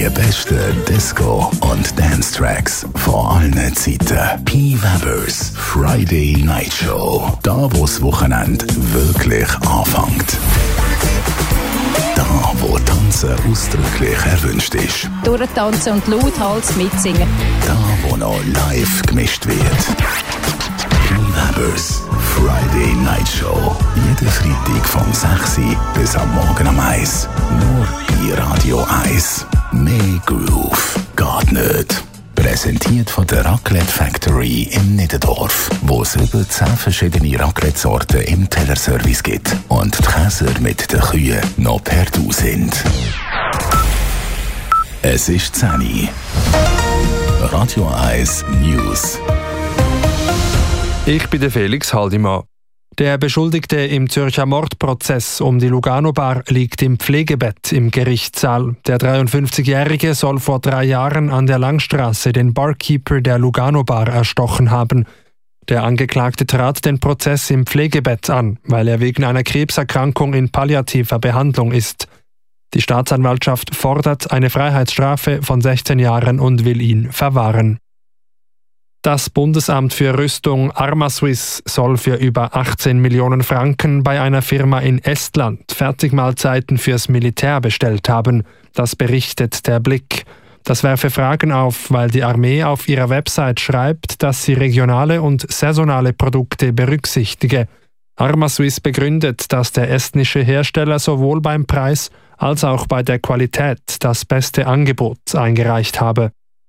Die besten Disco- und Dance-Tracks von allen Zeiten. P. Webers Friday Night Show. Da, wo das Wochenende wirklich anfängt. Da, wo Tanzen ausdrücklich erwünscht ist. Durchtanzen und lauthals mitsingen. Da, wo noch live gemischt wird. P. Webers Friday Night Show. Jeden Freitag vom 6 Uhr bis am Morgen um 1. Nur bei Radio 1. Mehr Groove geht nicht. Präsentiert von der Raclette Factory in Niederdorf, wo es über 10 verschiedene Raclette-Sorten im Tellerservice gibt und die Käser mit den Kühen noch per Du sind. Es ist 10 Uhr. Radio 1 News. Ich bin der Felix Haldimann. Der Beschuldigte im Zürcher Mordprozess um die Lugano-Bar liegt im Pflegebett im Gerichtssaal. Der 53-Jährige soll vor 3 Jahren an der Langstraße den Barkeeper der Lugano-Bar erstochen haben. Der Angeklagte trat den Prozess im Pflegebett an, weil er wegen einer Krebserkrankung in palliativer Behandlung ist. Die Staatsanwaltschaft fordert eine Freiheitsstrafe von 16 Jahren und will ihn verwahren. Das Bundesamt für Rüstung Armaswiss soll für über 18 Millionen Franken bei einer Firma in Estland Fertigmahlzeiten fürs Militär bestellt haben. Das berichtet der Blick. Das werfe Fragen auf, weil die Armee auf ihrer Website schreibt, dass sie regionale und saisonale Produkte berücksichtige. Armaswiss begründet, dass der estnische Hersteller sowohl beim Preis als auch bei der Qualität das beste Angebot eingereicht habe.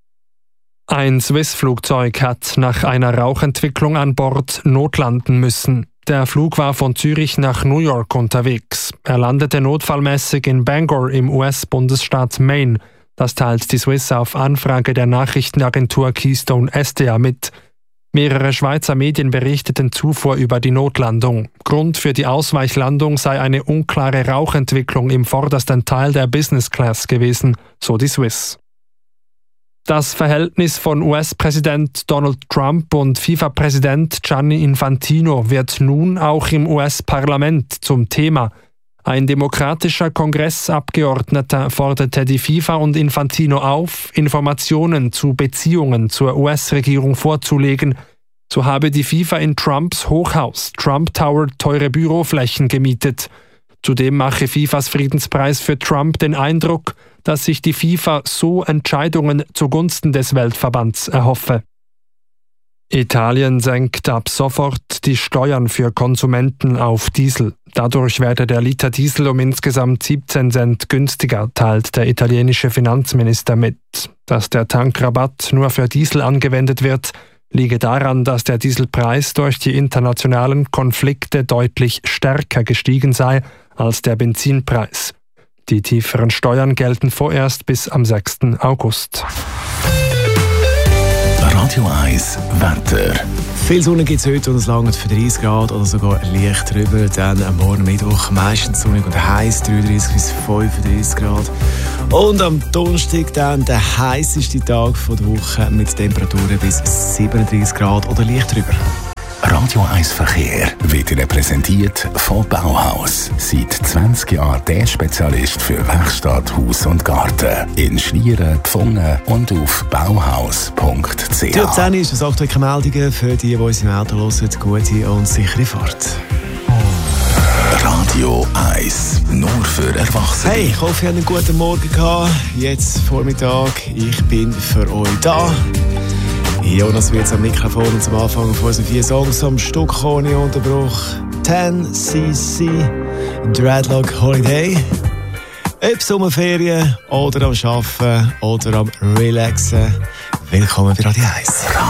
Ein Swiss-Flugzeug hat nach einer Rauchentwicklung an Bord notlanden müssen. Der Flug war von Zürich nach New York unterwegs. Er landete notfallmäßig in Bangor im US-Bundesstaat Maine. Das teilt die Swiss auf Anfrage der Nachrichtenagentur Keystone SDA mit. Mehrere Schweizer Medien berichteten zuvor über die Notlandung. Grund für die Ausweichlandung sei eine unklare Rauchentwicklung im vordersten Teil der Business Class gewesen, so die Swiss. Das Verhältnis von US-Präsident Donald Trump und FIFA-Präsident Gianni Infantino wird nun auch im US-Parlament zum Thema. Ein demokratischer Kongressabgeordneter forderte die FIFA und Infantino auf, Informationen zu Beziehungen zur US-Regierung vorzulegen. So habe die FIFA in Trumps Hochhaus Trump Tower teure Büroflächen gemietet. Zudem mache FIFAs Friedenspreis für Trump den Eindruck, dass sich die FIFA so Entscheidungen zugunsten des Weltverbands erhoffe. Italien senkt ab sofort die Steuern für Konsumenten auf Diesel. Dadurch werde der Liter Diesel um insgesamt 17 Cent günstiger, teilt der italienische Finanzminister mit. Dass der Tankrabatt nur für Diesel angewendet wird, liege daran, dass der Dieselpreis durch die internationalen Konflikte deutlich stärker gestiegen sei als der Benzinpreis. Die tieferen Steuern gelten vorerst bis am 6. August. Radio 1 Wetter. Viel Sonne gibt es heute und es langt für 30 Grad oder sogar leicht drüber. Dann am Morgen Mittwoch meistens sonnig und heiß, 33 bis 35 Grad. Und am Donnerstag dann der heißeste Tag der Woche mit Temperaturen bis 37 Grad oder leicht drüber. Radio 1 Verkehr wird Ihnen präsentiert von Bauhaus. Seit 20 Jahren der Spezialist für Werkstatt, Haus und Garten. In Schlieren, Pfungen und auf bauhaus.ch. Die 10 ist das aktuelle Meldungen für die uns im Auto hören. Gute und sichere Fahrt. Radio 1, nur für Erwachsene. Hey, ich hoffe, ihr habt einen guten Morgen gehabt. Jetzt Vormittag, ich bin für euch da. Jonas wird am Mikrofon und zum Anfang von unseren 4 Songs am Stück ohne Unterbruch. 10cc Dreadlock Holiday. Ob Sommerferien oder am Arbeiten oder am Relaxen. Willkommen bei Radio 1.